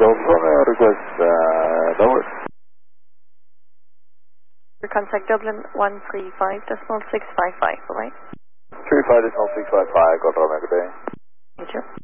request lowered. Contact Dublin 135.655, alright? 35.655, got Romeo, good day. Thank you.